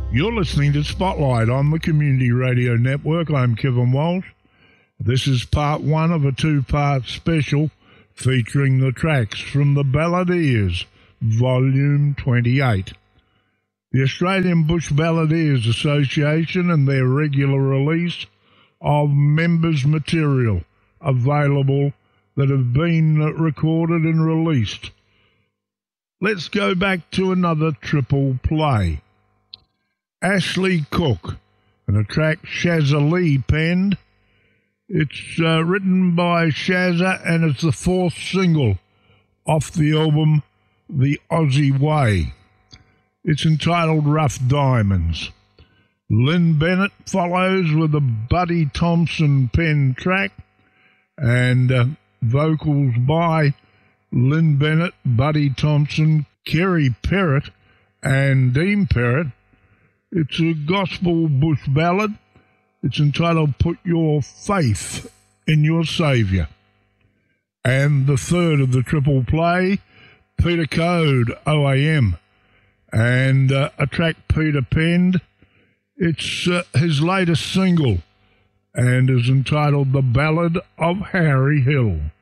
You're listening to Spotlight on the Community Radio Network. I'm Kevin Walsh. This is part one of a two-part special featuring the tracks from the Balladeers, Volume 28. The Australian Bush Balladeers Association and their regular release of members' material available that have been recorded and released. Let's go back to another triple play. Ashley Cook and a track Shazza Lee penned. It's written by Shazza and it's the fourth single off the album The Aussie Way. It's entitled Rough Diamonds. Lynn Bennett follows with a Buddy Thompson pen track and vocals by Lynn Bennett, Buddy Thompson, Kerry Perrott and Dean Perrott. It's a gospel bush ballad. It's entitled Put Your Faith in Your Saviour. And the third of the triple play, Peter Code, OAM, and a track Peter penned. It's his latest single and is entitled The Ballad of Harry Hill.